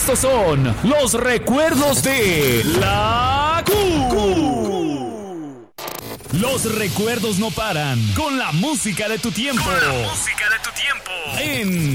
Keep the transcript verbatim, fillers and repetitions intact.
Estos son los recuerdos de la Q. Los recuerdos no paran con la música de tu tiempo. Con la música de tu tiempo. En